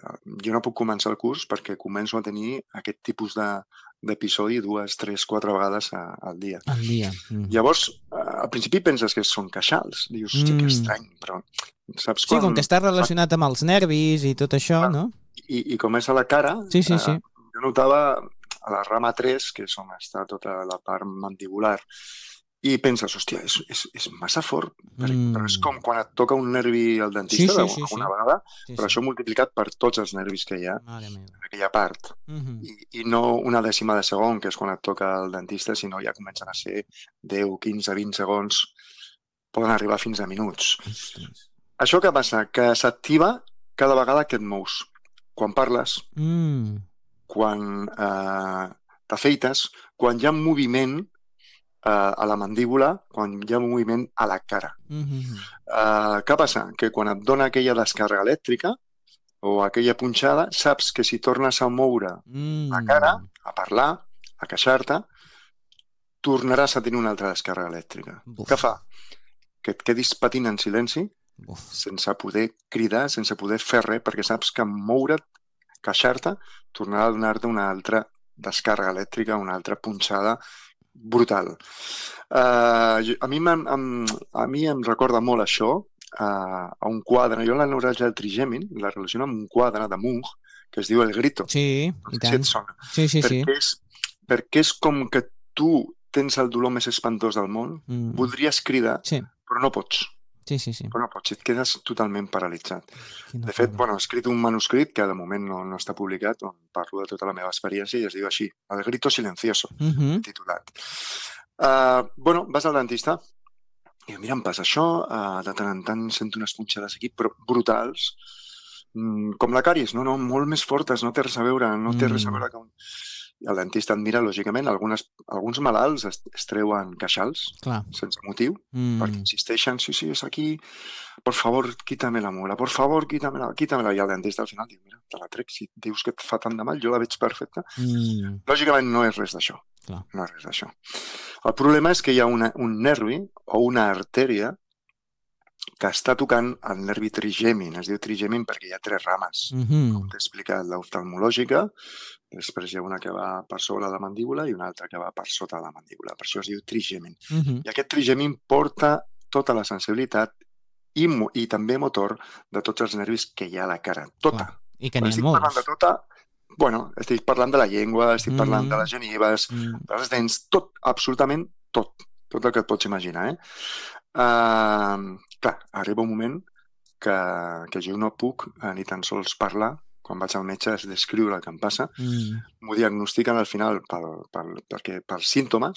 jo no puc començar el curs perquè començo a tenir aquest tipus d'episodi 2, 3, 4 vegades al dia. Al dia. Llavors, al principi penses que són queixals. Dius, hòstia, que estrany, però saps quan... Sí, com que està relacionat amb els nervis i tot això, no? I com és a la cara, sí. Jo notava a la rama 3, que és on està tota la part mandibular, i penses, hòstia, és massa fort, però és com quan et toca un nervi al dentista alguna vegada, però això multiplicat per tots els nervis que hi ha en aquella part. I no una dècima de segon, que és quan et toca el dentista, sinó ja comencen a ser 10, 15, 20 segons, poden arribar fins a minuts. Això què passa? Que s'activa cada vegada que et mous. Quan parles, quan t'afeites, quan hi ha moviment a la mandíbula, quan hi ha moviment a la cara. Què passa? Que quan et dona aquella descàrrega elèctrica o aquella punxada, saps que si tornes a moure la cara, a parlar, a queixar-te, tornaràs a tenir una altra descàrrega elèctrica. Què fa? Que et quedis patint en silenci, sense poder cridar, sense poder fer res, perquè saps que moure't, queixar-te, tornarà a donar-te una altra descàrrega elèctrica, una altra punxada brutal. A mi em recorda molt això a un quadre. Jo la neuràlgia del trigèmin la relaciono amb un quadre de Munch que es diu El Grito. Sí, i tant. Si et sona. Sí. Perquè és com que tu tens el dolor més espantós del món, voldries cridar, però no pots. Sí. Però no pots, et quedes totalment paralitzat. De fet, he escrit un manuscrit que de moment no està publicat, on parlo de tota la meva experiència i es diu així, El grito silencioso, titulat. Vas al dentista i mira, em passa això, de tant en tant sento unes punxades aquí, però brutals, com la càries, no, molt més fortes, no té res a veure, que... I el dentista et mira, lògicament, alguns malalts es treuen queixals, sense motiu, perquè insisteixen, sí, és aquí, por favor, quítame la mola, por favor, quítamela, i el dentista al final diu, mira, te la trec, si dius que et fa tant de mal, jo la veig perfecta. Lògicament no és res d'això, no és res d'això. El problema és que hi ha un nervi o una artèria que està tocant el nervi trigèmin. Es diu trigèmin perquè hi ha 3 rames. Com t'he explicat, l'oftalmològica, després hi ha una que va per sobre la mandíbula i una altra que va per sota la mandíbula. Per això es diu trigèmin. I aquest trigèmin porta tota la sensibilitat i també motor de tots els nervis que hi ha a la cara. Tota. I que n'hi ha molts. Parlant de tota, estic parlant de la llengua, estic parlant de les genives, de les dents, tot, absolutament tot el que et pots imaginar, Clar, arriba un moment que jo no puc ni tan sols parlar. Quan vaig al metge és descriure el que em passa. M'ho diagnostiquen al final pels símptomes.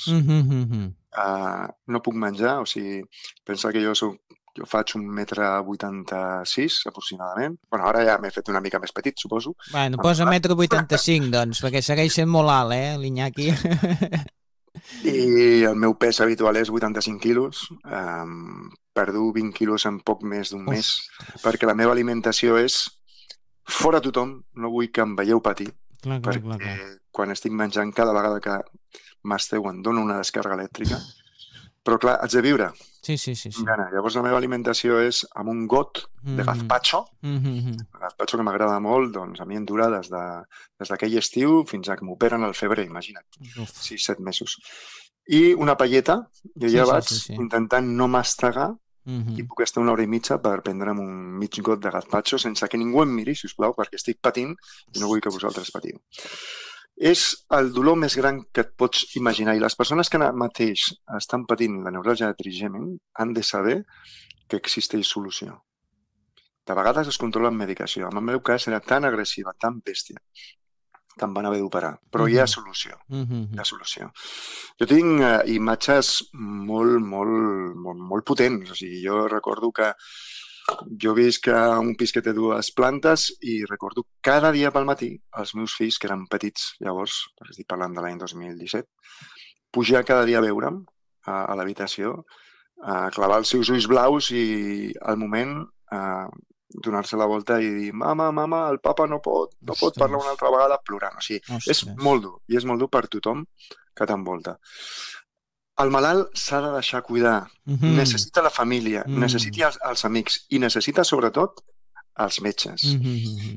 No puc menjar, o sigui, pensa que jo faig 1,86 m aproximadament. Ara ja m'he fet una mica més petit, suposo. Bueno, posa 1,85 m, doncs, perquè segueix sent molt alt, l'Iñaki. I el meu pes habitual és 85 quilos. Perdo 20 quilos en poc més d'un mes, perquè la meva alimentació és fora tothom, no vull que em veieu patir, perquè quan estic menjant cada vegada que mastego em dono una descàrrega elèctrica, però clar, haig de viure. Sí. Llavors la meva alimentació és amb un got de gazpacho, gazpacho que m'agrada molt, doncs a mi em dura des d'aquell estiu fins a que m'operen al febrer, imagina't, 6-7 mesos. I una palleta, jo ja vaig intentant no mastegar i puc estar 1 hora i mitja per prendre'm un mig got de gazpacho sense que ningú em miri, sisplau, perquè estic patint i no vull que vosaltres patiu. És el dolor més gran que et pots imaginar i les persones que ara mateix estan patint la neuràlgia de trigèmin han de saber que existeix solució. De vegades es controla amb medicació. En el meu cas era tan agressiva, tan bèstia, que em van haver d'operar. Però hi ha solució. Hi ha solució. Jo tinc imatges molt potents. O sigui, jo recordo que jo visc a un pis que té 2 plantes i recordo cada dia pel matí els meus fills, que eren petits llavors, perquè estic parlant de l'any 2017, pujar cada dia a veure'm a l'habitació, clavar els seus ulls blaus i al moment donar-se la volta i dir mama, el papa no pot parlar una altra vegada plorant. O sigui, és molt dur i és molt dur per tothom que t'envolta. El malalt s'ha de deixar cuidar, necessita la família, necessita els amics i necessita sobretot els metges.